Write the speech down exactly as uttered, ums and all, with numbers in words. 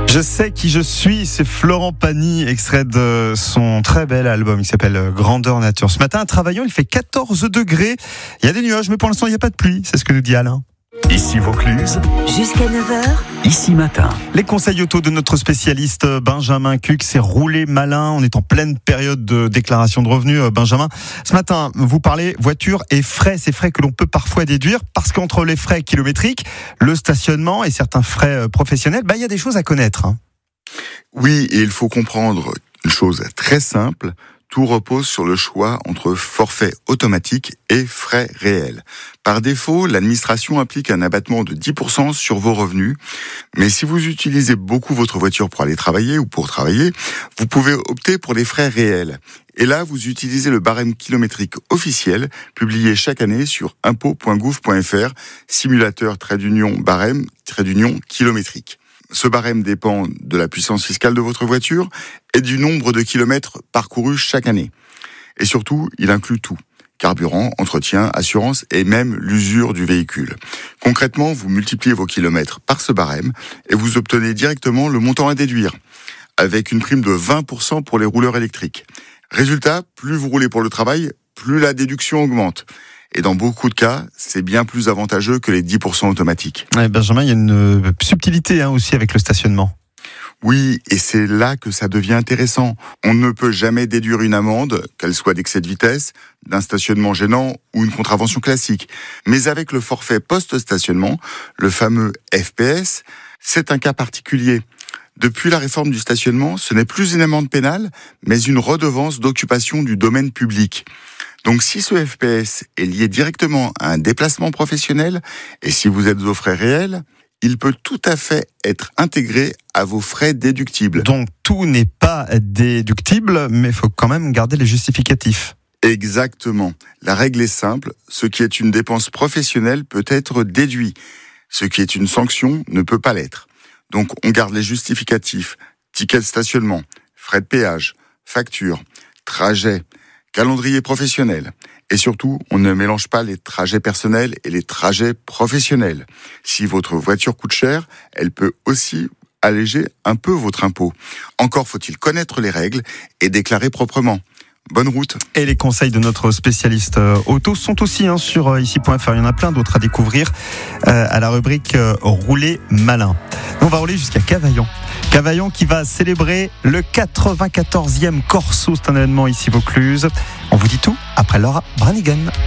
Je sais qui je suis, c'est Florent Pagny, extrait de son très bel album qui s'appelle Grandeur Nature. Ce matin, travaillant, il fait quatorze degrés. Il y a des nuages, mais pour l'instant, il n'y a pas de pluie. C'est ce que nous dit Alain. Ici Vaucluse. Jusqu'à neuf heures. Ici Matin. Les conseils auto de notre spécialiste Benjamin Cuc, c'est rouler malin. On est en pleine période de déclaration de revenus, Benjamin. Ce matin, vous parlez voiture et frais. Ces frais que l'on peut parfois déduire parce qu'entre les frais kilométriques, le stationnement et certains frais professionnels, bah, il y a des choses à connaître. Hein. Oui, et il faut comprendre une chose très simple. Tout repose sur le choix entre forfait automatique et frais réels. Par défaut, l'administration applique un abattement de dix pour cent sur vos revenus. Mais si vous utilisez beaucoup votre voiture pour aller travailler ou pour travailler, vous pouvez opter pour les frais réels. Et là, vous utilisez le barème kilométrique officiel, publié chaque année sur impôts point gouv point fr, simulateur trait d'union barème trait d'union kilométrique. Ce barème dépend de la puissance fiscale de votre voiture et du nombre de kilomètres parcourus chaque année. Et surtout, il inclut tout. Carburant, entretien, assurance et même l'usure du véhicule. Concrètement, vous multipliez vos kilomètres par ce barème et vous obtenez directement le montant à déduire, avec une prime de vingt pour cent pour les rouleurs électriques. Résultat, plus vous roulez pour le travail, plus la déduction augmente. Et dans beaucoup de cas, c'est bien plus avantageux que les dix pour cent automatiques. Ouais, Benjamin, il y a une subtilité hein, aussi avec le stationnement. Oui, et c'est là que ça devient intéressant. On ne peut jamais déduire une amende, qu'elle soit d'excès de vitesse, d'un stationnement gênant ou une contravention classique. Mais avec le forfait post-stationnement, le fameux F P S, c'est un cas particulier. Depuis la réforme du stationnement, ce n'est plus une amende pénale, mais une redevance d'occupation du domaine public. Donc si ce F P S est lié directement à un déplacement professionnel, et si vous êtes aux frais réels, il peut tout à fait être intégré à vos frais déductibles. Donc tout n'est pas déductible, mais il faut quand même garder les justificatifs. Exactement. La règle est simple, ce qui est une dépense professionnelle peut être déduit. Ce qui est une sanction ne peut pas l'être. Donc on garde les justificatifs, ticket de stationnement, frais de péage, facture, trajet, calendrier professionnel. Et surtout, on ne mélange pas les trajets personnels et les trajets professionnels. Si votre voiture coûte cher, elle peut aussi alléger un peu votre impôt. Encore faut-il connaître les règles et déclarer proprement. Bonne route. Et les conseils de notre spécialiste euh, auto sont aussi hein, sur euh, ici point fr. Il y en a plein d'autres à découvrir euh, à la rubrique euh, Rouler malin. On va rouler jusqu'à Cavaillon. Cavaillon qui va célébrer le quatre-vingt-quatorzième Corso. C'est un événement ici Vaucluse. On vous dit tout après Laura Branigan.